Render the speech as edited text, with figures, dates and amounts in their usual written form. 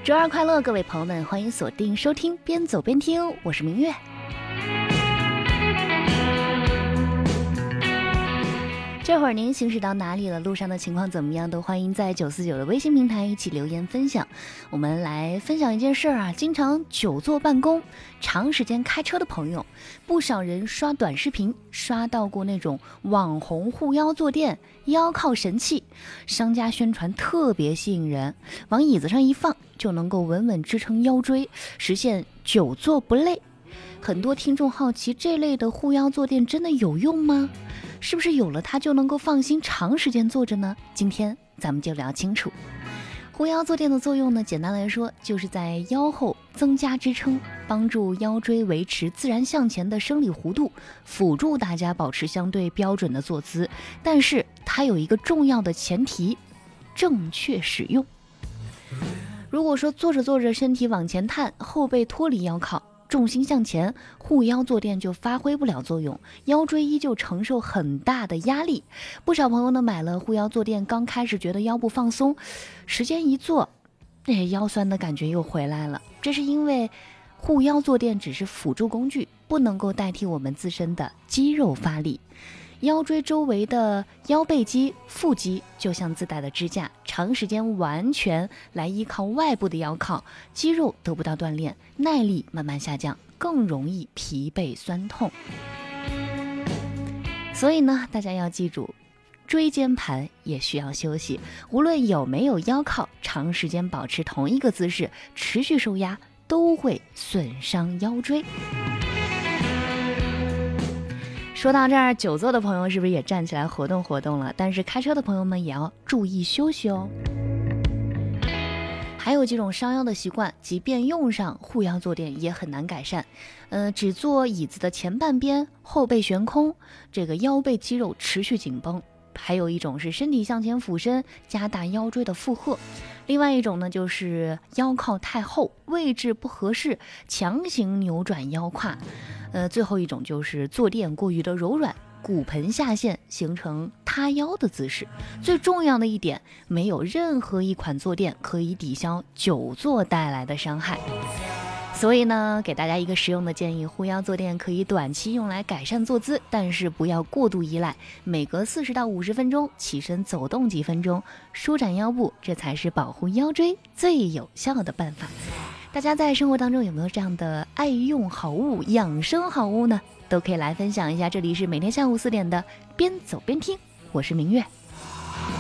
周二快乐，各位朋友们，欢迎锁定收听边走边听，我是明月。这会儿您行驶到哪里了？路上的情况怎么样？都欢迎在949的微信平台一起留言分享。我们来分享一件事啊，经常久坐办公、长时间开车的朋友，不少人刷短视频刷到过那种网红护腰坐垫，腰靠神器，商家宣传特别吸引人，往椅子上一放就能够稳稳支撑腰椎，实现久坐不累。很多听众好奇，这类的护腰坐垫真的有用吗？是不是有了它就能够放心长时间坐着呢？今天咱们就聊清楚。护腰坐垫的作用呢，简单来说就是在腰后增加支撑，帮助腰椎维持自然向前的生理弧度，辅助大家保持相对标准的坐姿。但是它有一个重要的前提，正确使用。如果说坐着坐着身体往前探，后背脱离腰靠，重心向前，护腰坐垫就发挥不了作用，腰椎依旧承受很大的压力。不少朋友呢买了护腰坐垫，刚开始觉得腰部放松，时间一坐，腰酸的感觉又回来了。这是因为护腰坐垫只是辅助工具，不能够代替我们自身的肌肉发力。腰椎周围的腰背肌、腹肌就像自带的支架，长时间完全来依靠外部的腰靠，肌肉得不到锻炼，耐力慢慢下降，更容易疲惫酸痛。所以呢，大家要记住，椎间盘也需要休息，无论有没有腰靠，长时间保持同一个姿势，持续受压，都会损伤腰椎。说到这儿，久坐的朋友是不是也站起来活动活动了？但是开车的朋友们也要注意休息哦。还有几种伤腰的习惯，即便用上护腰坐垫也很难改善。只坐椅子的前半边，后背悬空，这个腰背肌肉持续紧绷。还有一种是身体向前俯身，加大腰椎的负荷。另外一种呢，就是腰靠太厚，位置不合适，强行扭转腰胯。最后一种就是坐垫过于的柔软，骨盆下陷，形成塌腰的姿势。最重要的一点，没有任何一款坐垫可以抵消久坐带来的伤害。所以呢，给大家一个实用的建议，护腰坐垫可以短期用来改善坐姿，但是不要过度依赖，每隔40到50分钟起身走动几分钟，舒展腰部，这才是保护腰椎最有效的办法。大家在生活当中有没有这样的爱用好物、养生好物呢？都可以来分享一下。这里是每天下午4点的边走边听，我是明月。